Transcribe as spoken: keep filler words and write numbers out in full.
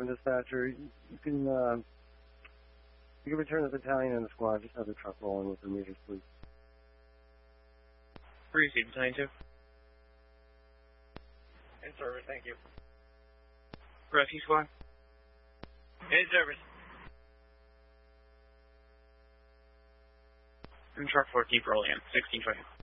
seven dispatcher. You, you can uh, you can return the battalion and the squad. Just have the truck rolling with the meters, please. Receive battalion two. In service, thank you. Rescue squad. In service. And truck four, keep rolling in. sixteen twenty.